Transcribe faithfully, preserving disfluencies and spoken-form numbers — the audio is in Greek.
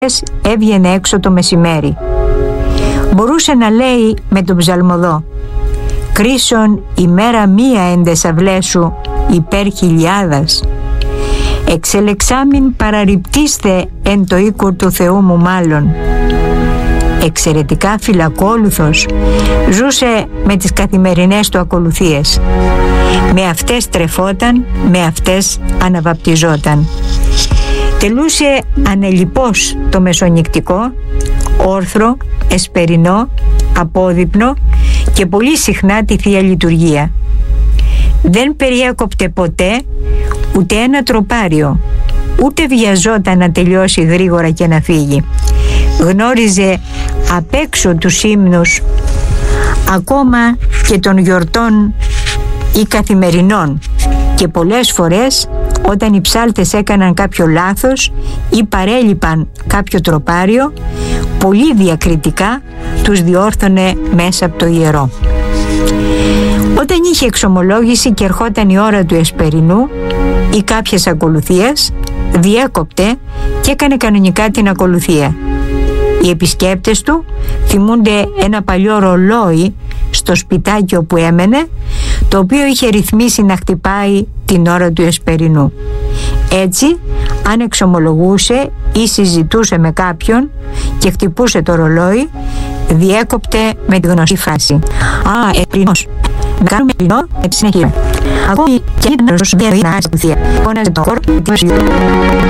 έβγαινε έξω το μεσημέρι. Μπορούσε να λέει με τον ψαλμοδό «Κρίσον ημέρα μία εν τεσαυλέ σου υπέρ χιλιάδας. Εξελεξάμην παραρριπτήστε εν το οίκο του Θεού μου μάλλον». Εξαιρετικά φιλακόλουθος, ζούσε με τις καθημερινές του ακολουθίες. Με αυτές τρεφόταν, με αυτές αναβαπτιζόταν. Τελούσε ανελιπώς το μεσονυκτικό, όρθρο, εσπερινό, απόδειπνο και πολύ συχνά τη Θεία Λειτουργία. Δεν περιέκοπτε ποτέ ούτε ένα τροπάριο, ούτε βιαζόταν να τελειώσει γρήγορα και να φύγει. Γνώριζε απ' έξω τους ύμνους, ακόμα και των γιορτών ή καθημερινών, και πολλές φορές όταν οι ψάλτες έκαναν κάποιο λάθος ή παρέλειπαν κάποιο τροπάριο, πολύ διακριτικά τους διόρθωνε μέσα από το ιερό. Όταν είχε εξομολόγηση και ερχόταν η ώρα του εσπερινού ή κάποιες ακολουθίες, διέκοπτε και έκανε κανονικά την ακολουθία. Οι επισκέπτες του θυμούνται ένα παλιό ρολόι στο σπιτάκι όπου έμενε, το οποίο είχε ρυθμίσει να χτυπάει την ώρα του εσπερινού. Έτσι, αν εξομολογούσε ή συζητούσε με κάποιον και χτυπούσε το ρολόι, διέκοπτε με τη γνωστή φράση «Α, εσπερινός, να κάνουμε εσπερινό με τη συνεχεία». Ακόμη και αν ήταν δεν είναι άσχη, φώναζε τον χώρο